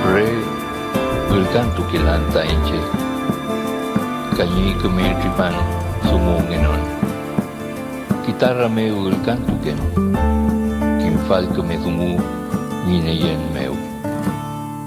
Re ulkantu kilanta inche kanyi kumirtripan sumungenon. Kitarra me ulkantu ken kinfalto me sumu nineyen meu.